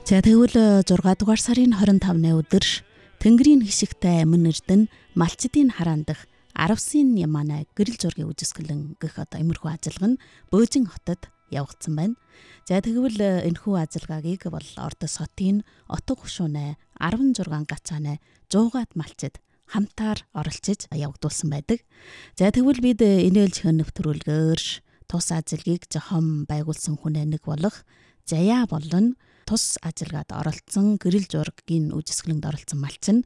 За тэгвэл 6 дугаар сарын 25-ны өдөр Тэнгэрийн хишигтэй мөн эрдэнэ малчдын хараан дах 19 Ямана гэрэл зургийн үжисгэлэн гэх иймэрхүү ажиллагаа нь Бөөжин хотод явагдсан байна. За тэгвэл энэхүү ажиллагаагийг бол Ордос хотын отго хушуунай 16 гацаанай 100-аад малчид хамтаар оролцож явагдуулсан байдаг. За тэгвэл бид инээлж нэвтрүүлгээр тус ажиллагийг зохион байгуулсан хүнээ нэг болох Заяа болон тус ажиллагаад оролцсон гэрэл зургийн үжисгэлэнд оролцсон малчин